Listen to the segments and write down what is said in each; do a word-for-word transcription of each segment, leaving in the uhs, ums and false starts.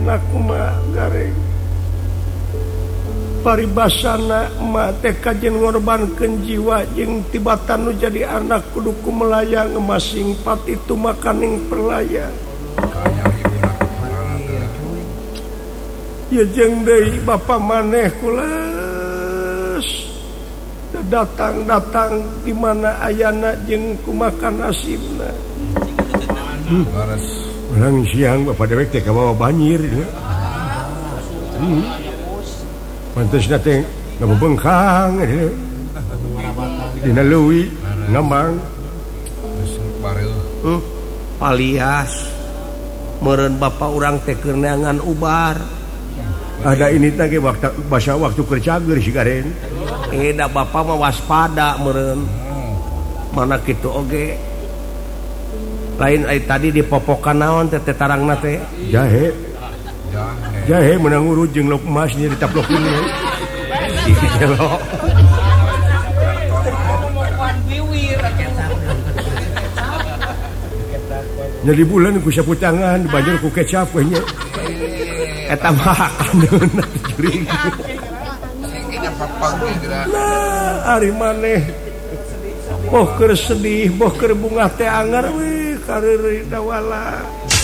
anak mah gareng paribasana mah teh kajen ngorbankeun jiwa jeung tibatan nu jadi anak kudu kumelayang masing pat itu makaning perlayang ya jeung deui bapa maneh kules datang-datang di mana ayana jeung kumakan nasibna hmm. Orang siang bapak dewek teh kabawa banjir ya. Hmm. Pantes nate ngabengkang ya. Dina leuwih ngambang. Hmm. Alias meureun bapak urang teh keur neangan ubar. Ada ini teh waktu basa waktu kerja geus si garen. Eh da bapak mah waspada meureun. Mana kitu oge. Lain ay tadi di popokan naon teh tarangna teh jahe. Jahe menang urut jeung lok emas nya ditaplokeun we. Dikelo. Jadi bulan ku sapu tangan dibanjur ku kecap we nya. Eta mah kandeuna jurig. Nah, ari maneh boh keur sedih, boh keur bunga teh angar we kareureuy dawala.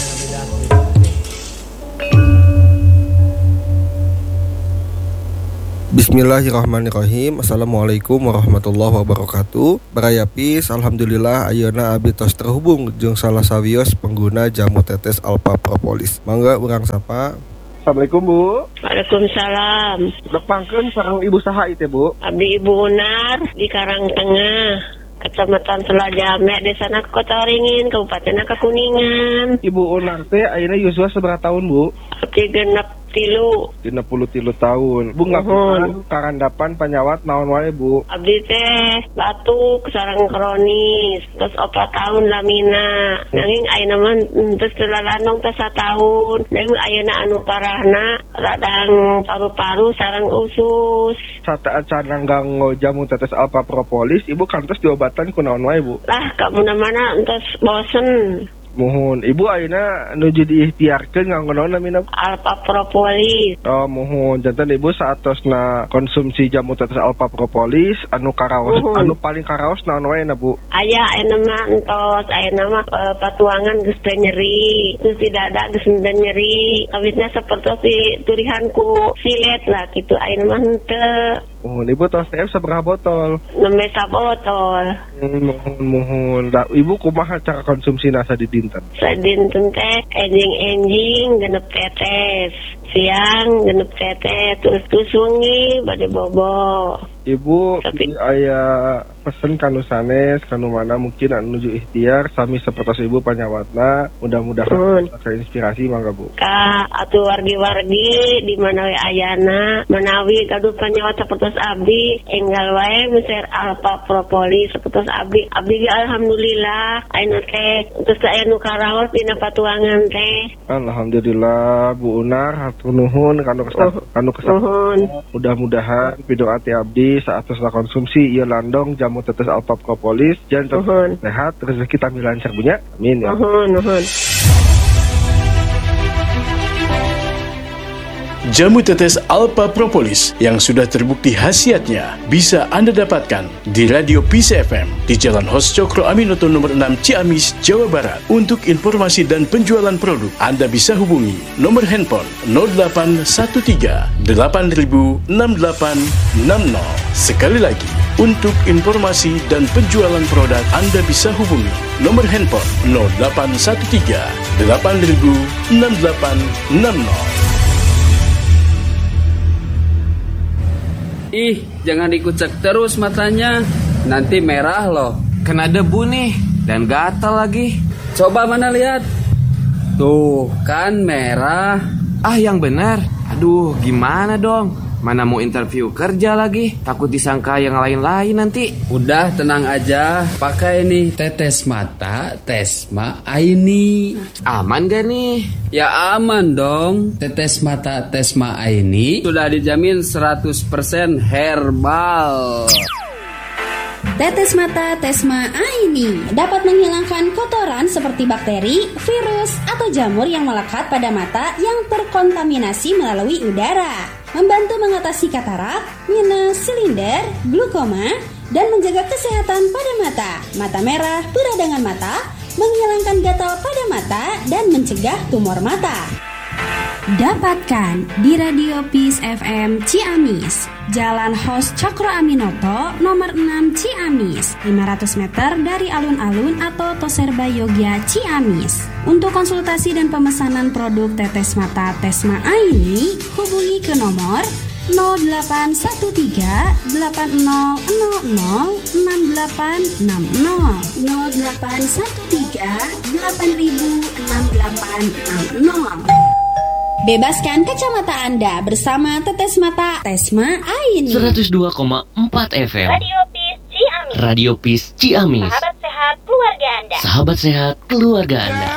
Bismillahirrahmanirrahim. Assalamualaikum warahmatullahi wabarakatuh. Barayapis, alhamdulillah ayeuna abdi tos terhubung jeung salah sawios pengguna jamu tetes Alpha Propolis. Mangga urang sapa. Assalamualaikum Bu. Waalaikumsalam. Dok pangkeun sareng ibu saha ieu Bu? Abdi Ibu Unar di Karangtengah, Kecamatan Selajame, Desa Kota Waringin, Kabupaten Kuningan. Ibu Unar teh ayeuna yuswa sabaraha tahun Bu? Abdi genep tilu. Genep puluh tilu tahun. Bu ngapunten karandapan panyawat naon wae Bu? Abdi teh batuk sareng kronis, terus opat tahun lamina. Nanging ayeuna mah terus telalanong teh satahun. Nanging ayeuna anu parahna radang paru-paru sareng usus. Saat canang ganggo jamu tetes Alpha Propolis, Ibu kantos diobatan ku naon wae Bu? Lah ka mana-mana entos bosen. Mohon Ibu ayeuna nuju diikhtiarkeun nganggo naon namina? Alpha Propolis. Oh mohon janten Ibu saatosna konsumsi jamu tetes Alpha Propolis anu karaos uhun. Anu paling karaos naon wae na Bu? Aya ayeuna mah entos ayeuna mah e, patuangan geus teu nyeri, terus di dada geus teu nyeri. Kawitna sapertos turihanku silet lah kitu ayeuna mah henteu. Mohon Ibu tos teh sabaraha botol? Nembe sabotol. Hmm, mohon mohon. Da, Ibu kumaha cara konsumsi nasa di dinten? Sadinten teh enjing-enjing genep tetes. Siang genep tetes terus terus wengi bade bobo. Ibu tapi aya pesen kanu sanes kanu mana mungkin anu nuju ikhtiar sami sapertos Ibu panyawatna mudah-mudahan hmm. inspirasi mangga Bu. Ka atuh wargi-wargi di mana we ayana menawi gaduh panyawat sapertos abdi enggal wae meser Alpha Propolis sapertos abdi. Abdi alhamdulillah ayeuna teh terus aya nu karaos dina patuangan teh. Alhamdulillah Bu Unar hatur nuhun kanu kesan uh, kanu kesan. Uh, mudah-mudahan pidoa ti abdi saat setelah konsumsi ia landong jamu tetes Alpha Propolis jangan uh-huh. sehat rezeki kami lancar punya amin ya uh-huh, uh-huh. Jamu tetes Alpha Propolis yang sudah terbukti khasiatnya bisa Anda dapatkan di Radio Peace F M di Jalan Hos Cokro Aminoto nomor enam Ciamis, Jawa Barat. Untuk informasi dan penjualan produk, Anda bisa hubungi nomor handphone nol delapan satu tiga delapan nol enam delapan enam nol. Sekali lagi, untuk informasi dan penjualan produk, Anda bisa hubungi nomor handphone nol delapan satu tiga delapan nol enam delapan enam nol. Ih, jangan dikucek terus matanya. Nanti merah loh. Kena debu nih. Dan gatal lagi. Coba mana lihat. Tuh, kan merah. Ah, yang benar. Aduh, gimana dong? Mana mau interview kerja lagi? Takut disangka yang lain-lain nanti. Udah tenang aja. Pakai nih tetes mata Tesma Aini. Aman gak nih? Ya aman dong. Tetes mata Tesma Aini sudah dijamin seratus persen herbal. Tetes mata Tesma Aini dapat menghilangkan kotoran seperti bakteri, virus, atau atau jamur yang melekat pada mata yang terkontaminasi melalui udara, membantu mengatasi katarak, minus, silinder, glukoma, dan menjaga kesehatan pada mata, mata merah, peradangan mata, menghilangkan gatal pada mata, dan mencegah tumor mata. Dapatkan di Radio Peace F M Ciamis, Jalan Hos Cokro Aminoto, nomor enam Ciamis, lima ratus meter dari alun-alun atau Toserba Yogya Ciamis. Untuk konsultasi dan pemesanan produk tetes mata Tesma Aini, hubungi ke nomor nol delapan satu tiga delapan nol nol nol enam delapan enam nol nol delapan satu tiga delapan enam delapan enam nol. Bebaskan kacamata Anda bersama Tetes Mata Tesma Aini. seratus dua koma empat F M Radio Peace Ciamis. Radio Peace Ciamis. Sahabat sehat keluarga Anda. Sahabat sehat keluarga Anda.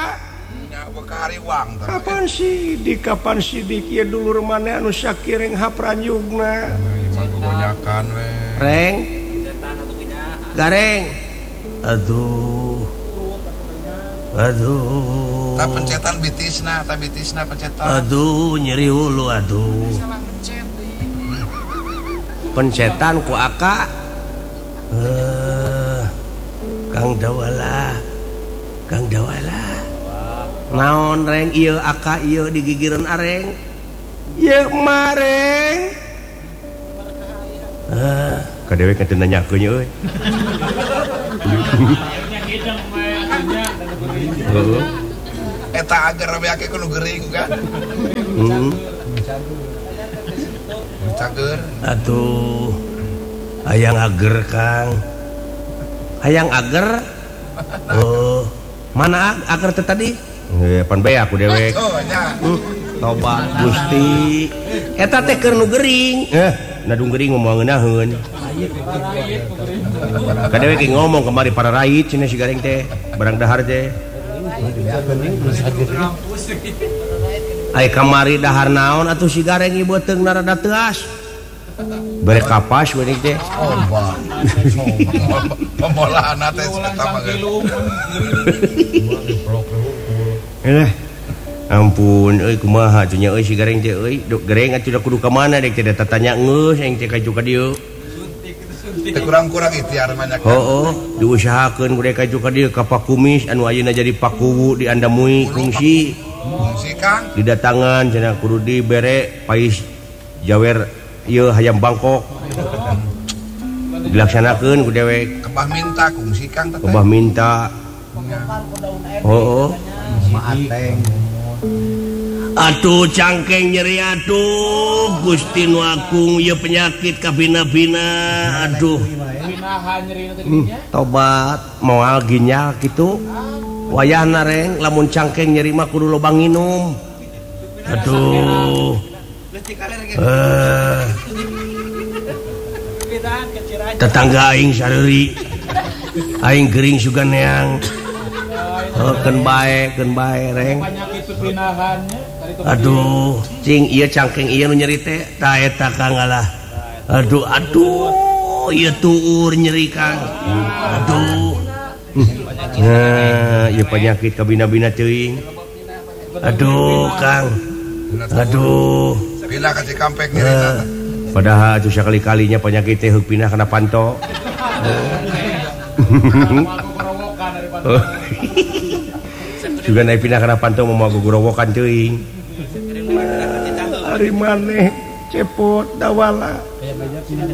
Kapan sih di kapan sih di kieu dulur mana anu sakireng hapranjugna. Kebanyakan we. Reng. Gareng. Aduh. Aduh. Tak pencetan bitisna, tak bitisna pencetan. Aduh, nyeri hulu aduh. Pencetan ku aka. Eh, Kang Dawala. Kang Dawala. Naon reng ieu aka ieu digigireun areng. Ieu mareng. Ah, kadewe kan teu nanyakeun euy. Heeh. Eta agar beake kudu gering kan. Heeh. Cager. Atuh. Hayang ager Kang. Hayang ager. Oh, mana ager teh tadi? Eh, pan bae aku dewek. Oh, nya. Tobat Gusti. Eta teh keur nu gering. Eh, nadung gering ngomong ngeunaheun. Kadewe ge ngomong kemari para raid cenah si gareng teh, barang dahar teh. Ai kamari dahar naon atuh si gareng ieu beuteung narada teuas. Bare kapas we teh. Oh, wah. Pemolahan teh eta mah geus. Eh, ampun euy kumaha atuh nya euy si gareng teh euy, gareng atuh da kudu ka mana dek teh da tanya ngeus aing teh kaju ka dieu. Teu kurang-kurang ikhtiar mah nya. Hooh, diusahakeun kudu kaju ka dieu ka Pak Kumis anu ayeuna jadi Pakuwu di Andamui kungsi. Kungsi Kang. Didatangan cenah kudu dibere pais jawer ieu hayam Bangkok. Dilaksanakeun ku dewek. Kebah minta kungsi Kang teh. Kebah minta. Hooh. Maateng. Atuh cangkeng nyeri atuh Gusti nu Agung ieu penyakit kabina-bina aduh. Hmm, tobat moal ginjal kitu. Wayahna reng lamun cangkeng nyeri mah kudu loba nginum. Aduh. Eh. Tetangga aing sareuri. Aing gering sugan neang. Oh, keun bae, keun bae reng. Aduh, cing ieu cangkeng ieu nu nyeri teh ta eta Kang alah. Aduh, aduh, ieu tuur nyeri Kang. Aduh. Nah, ieu penyakit kabina-bina teuing. Aduh, Kang. Aduh. Pindah ka Cikampek nyeri. Padahal atuh sakali-kalinya penyakit teh heuk pindah kana panto. Juga naik pindah kana panto mau gogorowokan teuing. Ari maneh cepot Dawala.